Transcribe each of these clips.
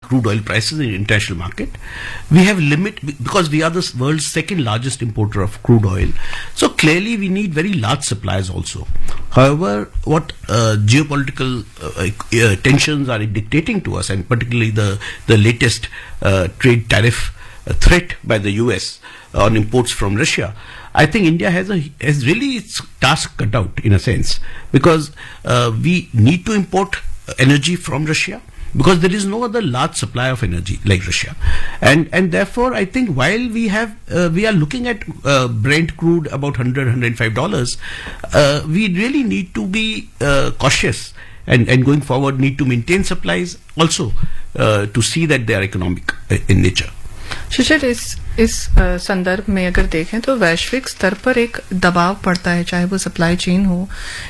crude oil prices in international market. We have limit because we are the world's second largest importer of crude oil. So clearly we need very large supplies also. However, what geopolitical tensions are dictating to us, and particularly the latest trade tariff threat by the US on imports from Russia, I think India has really its task cut out in a sense, because we need to import energy from Russia, because there is no other large supply of energy like Russia, and therefore I think while we are looking at Brent crude about $100-$105, we really need to be cautious and going forward need to maintain supplies also to see that they are economic in nature. शिशिर, इस संदर्भ में अगर देखें तो वैश्विक स्तर पर एक दबाव पड़ता है, चाहे वो सप्लाई चेन हो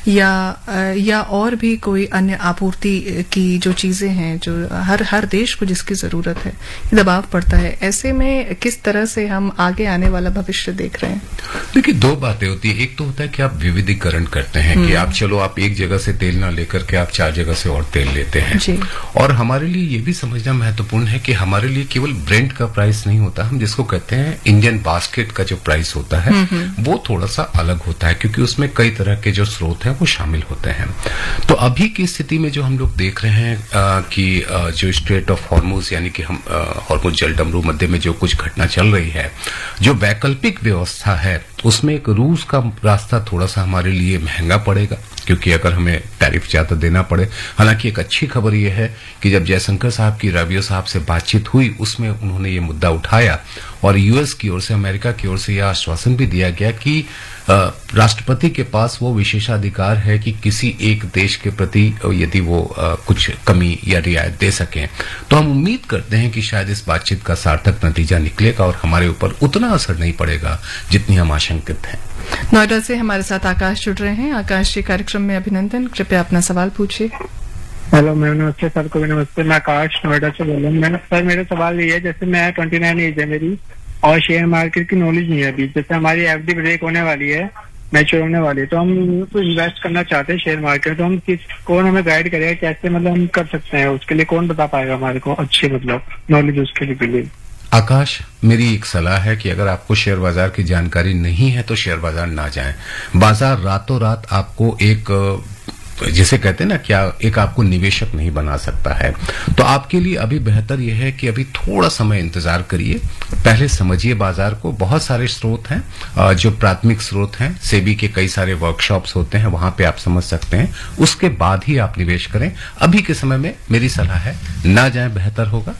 या और भी कोई अन्य आपूर्ति की जो चीजें हैं, जो हर देश को जिसकी जरूरत है, दबाव पड़ता है। ऐसे में किस तरह से हम आगे आने वाला भविष्य देख रहे हैं? देखिए, दो बातें होती है। एक तो होता है कि आप विविधीकरण करते हैं कि आप आप एक जगह से तेल ना लेकर के आप 4 जगह से और तेल लेते हैं जी। और हमारे लिए ये भी समझना महत्वपूर्ण है कि हमारे लिए केवल ब्रेंट का प्राइस नहीं होता, हम जिसको कहते हैं इंडियन बास्केट का जो प्राइस होता है वो थोड़ा सा अलग होता है, क्योंकि उसमें कई तरह के जो स्रोत हैं वो शामिल होते हैं। तो अभी की स्थिति में जो हम लोग देख रहे हैं कि जो स्ट्रेट ऑफ हॉर्मुज यानी कि हम हॉर्मुज जलडमरू मध्य में जो कुछ घटना चल रही है, जो वैकल्पिक व्यवस्था है उसमें एक रूस का रास्ता थोड़ा सा हमारे लिए महंगा पड़ेगा, क्योंकि अगर हमें टैरिफ ज्यादा देना पड़े। हालांकि एक अच्छी खबर यह है कि जब जयशंकर साहब की रबियो साहब से बातचीत हुई उसमें उन्होंने ये मुद्दा उठाया और यूएस की ओर से, अमेरिका की ओर से यह आश्वासन भी दिया गया कि राष्ट्रपति के पास वो विशेषाधिकार है कि किसी एक देश के प्रति यदि वो कुछ कमी या रियायत दे सकें। तो हम उम्मीद करते हैं कि शायद इस बातचीत का सार्थक नतीजा निकलेगा और हमारे ऊपर उतना असर नहीं पड़ेगा जितनी हम आशंकित हैं। नोएडा से हमारे साथ आकाश जुड़ रहे हैं। आकाश जी, कार्यक्रम में अभिनंदन। कृपया अपना सवाल पूछिए। हेलो मैम, नमस्ते सर को भी नमस्ते। मैं आकाश नोएडा से बोल रहा हूँ। सर मेरा सवाल ये है, जैसे मैं 29 एज है मेरी और शेयर मार्केट की नॉलेज नहीं है अभी, जैसे हमारी एफडी ब्रेक होने वाली है, मैच्योर होने वाली है, तो हम तो इन्वेस्ट करना चाहते हैं शेयर मार्केट, तो हम कौन हमें गाइड करेगा, कैसे मतलब हम कर सकते हैं, उसके लिए कौन बता पाएगा हमारे को अच्छी मतलब नॉलेज उसके लिए? आकाश, मेरी एक सलाह है कि अगर आपको शेयर बाजार की जानकारी नहीं है तो शेयर बाजार ना जाएं। बाजार रातों रात आपको एक जिसे कहते हैं ना, क्या एक आपको निवेशक नहीं बना सकता है। तो आपके लिए अभी बेहतर यह है कि अभी थोड़ा समय इंतजार करिए, पहले समझिए बाजार को। बहुत सारे स्रोत हैं जो प्राथमिक स्रोत हैं, सेबी के कई सारे वर्कशॉप्स होते हैं, वहां पे आप समझ सकते हैं, उसके बाद ही आप निवेश करें। अभी के समय में मेरी सलाह है ना जाएं, बेहतर होगा।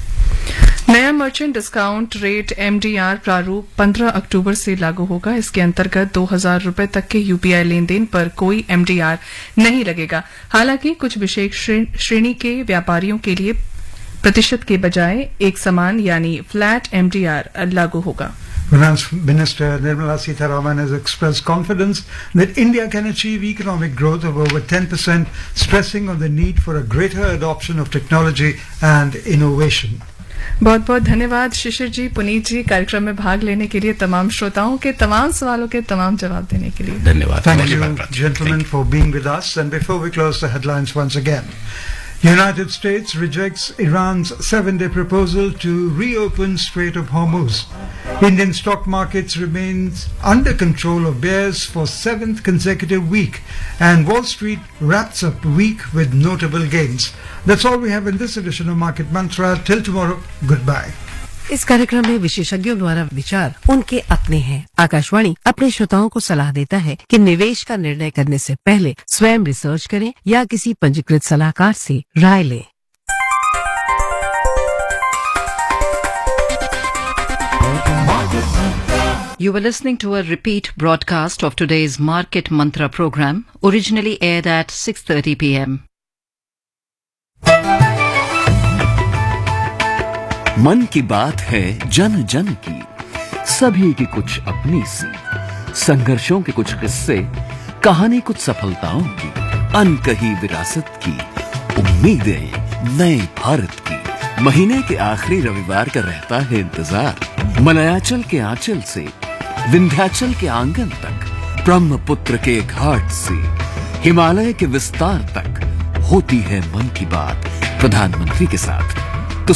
नया मर्चेंट डिस्काउंट रेट एमडीआर प्रारूप 15 अक्टूबर से लागू होगा। इसके अंतर्गत 2000 रुपए तक के यूपीआई लेन देन पर कोई एमडीआर नहीं लगेगा। हालांकि कुछ विशेष श्रेणी के व्यापारियों के लिए प्रतिशत के बजाय एक समान यानी फ्लैट एमडीआर लागू होगा। Finance Minister Nirmala Sitharaman has expressed confidence that India can achieve economic growth of over 10%, stressing on the need for a greater adoption of technology and innovation. बहुत बहुत धन्यवाद शिशिर जी, पुनीत जी, कार्यक्रम में भाग लेने के लिए, तमाम श्रोताओं के तमाम सवालों के तमाम जवाब देने के लिए धन्यवाद। Thank you, gentlemen, for being with us. And before we close the headlines once again, United States rejects Iran's 7-day proposal to reopen Strait of Hormuz. Indian stock markets remains under control of bears for 7th consecutive week, and Wall Street wraps up week with notable gains. That's all we have in this edition of Market Mantra. Till tomorrow, goodbye. इस कार्यक्रम में विशेषज्ञों द्वारा विचार उनके अपने हैं। आकाशवाणी अपने श्रोताओं को सलाह देता है कि निवेश का निर्णय करने से पहले स्वयं रिसर्च करें या किसी पंजीकृत सलाहकार से राय लें। You were listening to a repeat broadcast of today's Market Mantra program, originally aired at 6:30 p.m. मन की बात है जन जन की, सभी की कुछ अपनी सी, संघर्षों के कुछ किस्से, कहानी कुछ सफलताओं की, अनकही विरासत की, उम्मीदें नए भारत की। महीने के आखिरी रविवार का रहता है इंतजार। मलयाचल के आंचल से विंध्याचल के आंगन तक, ब्रह्मपुत्र के घाट से हिमालय के विस्तार तक होती है मन की बात प्रधानमंत्री के साथ।